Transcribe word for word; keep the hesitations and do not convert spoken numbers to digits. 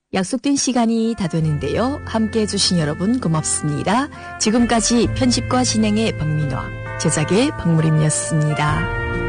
약속된 시간이 다 되는데요. 함께 해주신 여러분 고맙습니다. 지금까지 편집과 진행의 박민화, 제작의 박무림이었습니다.